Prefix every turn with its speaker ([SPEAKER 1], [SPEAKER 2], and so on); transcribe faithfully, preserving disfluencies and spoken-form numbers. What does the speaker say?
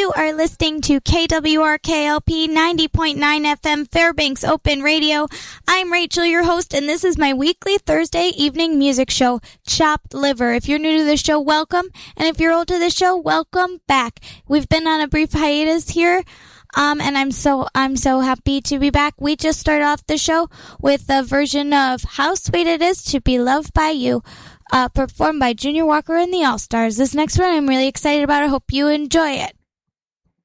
[SPEAKER 1] You are listening to K W R K L P ninety point nine F M Fairbanks Open Radio. I'm Rachel, your host, and this is my weekly Thursday evening music show, Chopped Liver. If you're new to the show, welcome, and if you're old to the show, welcome back. We've been on a brief hiatus here, um, and I'm so I'm so happy to be back. We just started off the show with a version of How Sweet It Is to Be Loved by You, uh, performed by Junior Walker and the All-Stars. This next one I'm really excited about. I hope you enjoy it.